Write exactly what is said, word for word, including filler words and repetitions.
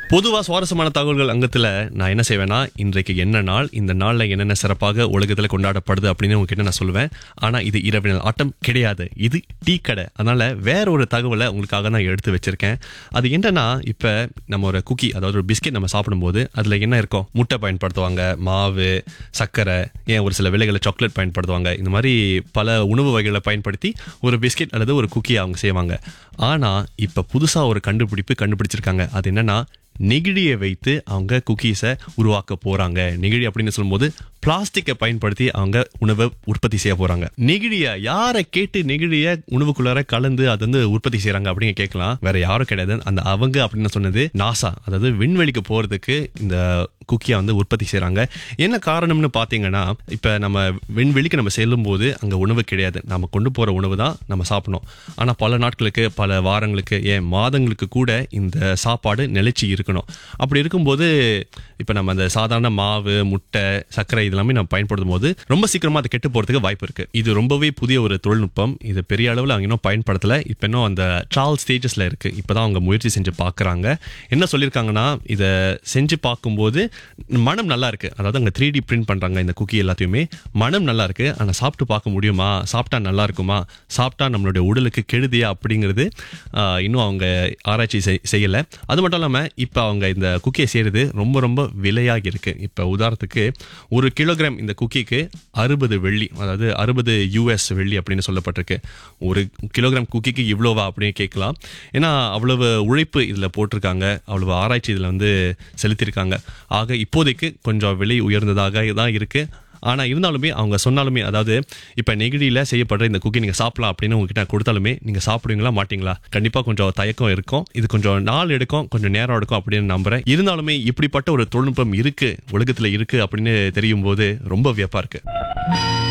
பொதுவா சுவாரஸ்யமான தகவல்கள் அங்கத்துல நான் என்ன செய்வேன்னா, இன்றைக்கு என்ன நாள், இந்த நாள்ல என்னென்ன சிறப்பாக உலகத்துல கொண்டாடப்படுது அப்படின்னு உங்ககிட்ட நான் சொல்லுவேன். ஆனா இது இரவினல் ஆட்டம் கிடையாது, இது டீ கடை. அதனால வேற ஒரு தகவலை உங்களுக்காக நான் எடுத்து வச்சிருக்கேன். அது என்னன்னா, இப்ப நம்ம ஒரு குக்கி, அதாவது ஒரு பிஸ்கெட் நம்ம சாப்பிடும்போது அதுல என்ன இருக்கும்? முட்டை பயன்படுத்துவாங்க, மாவு, சர்க்கரை, ஏன் ஒரு சில விலைகளை சாக்லேட் பயன்படுத்துவாங்க. இந்த மாதிரி பல உணவு வகைகளை பயன்படுத்தி ஒரு பிஸ்கெட் அல்லது ஒரு குக்கி அவங்க செய்வாங்க. ஆனா இப்ப புதுசா ஒரு கண்டுபிடிப்பு கண்டுபிடிச்சிருக்காங்க. அது என்னன்னா, நெகிழியை வைத்து அவங்க குக்கீஸை உருவாக்க போறாங்க. நெகிழி அப்படின்னு சொல்லும்போது பிளாஸ்டிக்கை பயன்படுத்தி அவங்க உணவை உற்பத்தி செய்ய போறாங்க. நெகிழிய யாரை கேட்டு நெகிழிய உணவுக்குள்ளார கலந்து அது வந்து உற்பத்தி செய்யறாங்க அப்படின்னு கேட்கலாம். வேற யாரும் கிடையாது. அந்த அவங்க அப்படின்னு சொன்னது நாசா, அதாவது விண்வெளிக்கு போறதுக்கு இந்த குக்கியை வந்து உற்பத்தி செய்யறாங்க. என்ன காரணம்னு பாத்தீங்கன்னா, இப்ப நம்ம விண்வெளிக்கு நம்ம செல்லும் போது அங்க உணவு கிடையாது, நம்ம கொண்டு போற உணவு தான் நம்ம சாப்பிடணும். ஆனா பல நாட்களுக்கு, பல வாரங்களுக்கு, ஏன் மாதங்களுக்கு கூட இந்த சாப்பாடு நிலைச்சி இருக்கணும். அப்படி இருக்கும்போது இப்ப நம்ம அந்த சாதாரண மாவு, முட்டை, சர்க்கரை இதெல்லாமே நம்ம பயன்படுத்தும் போது ரொம்ப சீக்கிரமா அது கெட்டு போறதுக்கு வாய்ப்பு இருக்கு. இது ரொம்பவே புதிய ஒரு தொழில்நுட்பம். இது பெரிய அளவில் அவங்க இன்னும் பயன்படுத்தல. இப்ப இன்னும் அந்த ட்ரையல் ஸ்டேஜஸ்ல இருக்கு. இப்பதான் அவங்க முயற்சி செஞ்சு பாக்குறாங்க. என்ன சொல்லியிருக்காங்கன்னா, இதை செஞ்சு பார்க்கும்போது மனம் நல்லா இருக்கு. அதாவது அங்க த்ரீ டி பிரிண்ட் பண்றாங்க இந்த குக்கி எல்லாத்தையுமே. மனம் நல்லா இருக்கு. ஆனா சாப்பிட்டு பார்க்க முடியுமா, சாப்பிட்டா நல்லா இருக்குமா, சாப்பிட்டா நம்மளுடைய உடலுக்கு கெடுதியா அப்படிங்கிறது இன்னும் அவங்க ஆராய்ச்சி செய்யல. அது மட்டும் இல்லாம இப்ப அவங்க இந்த குக்கியை செய்யறது ரொம்ப ரொம்ப விலையாகி இருக்கு. இப்ப உதாரணத்துக்கு ஒரு கிலோகிராம் இந்த குக்கிக்கு அறுபது வெள்ளி, அதாவது அறுபது யூஎஸ் வெள்ளி அப்படின்னு சொல்லப்பட்டிருக்கு. ஒரு கிலோகிராம் குக்கிக்கு இவ்வளோவா அப்படின்னு கேட்கலாம். ஏன்னா அவ்வளவு உழைப்பு இதுல போட்டிருக்காங்க, அவ்வளவு ஆராய்ச்சி இதுல வந்து செலுத்திருக்காங்க. ஆக இப்போதைக்கு கொஞ்சம் விலை உயர்ந்ததாக தான் இருக்கு. ஆனா இருந்தாலுமே அவங்க சொன்னாலுமே, அதாவது இப்ப நெகிழியில செய்யப்படுற இந்த குக்கி நீங்க சாப்பிடலாம் அப்படின்னு உங்ககிட்ட கொடுத்தாலுமே நீங்க சாப்பிடுவீங்களா மாட்டீங்களா? கண்டிப்பா கொஞ்சம் தயக்கம் இருக்கும். இது கொஞ்சம் நாள் எடுக்கும், கொஞ்சம் நேரம் எடுக்கும் அப்படின்னு நம்புறேன். இருந்தாலுமே இப்படிப்பட்ட ஒரு தொழில்நுட்பம் இருக்கு, உலகத்துல இருக்கு அப்படின்னு தெரியும் போது ரொம்ப வியப்பா இருக்கு.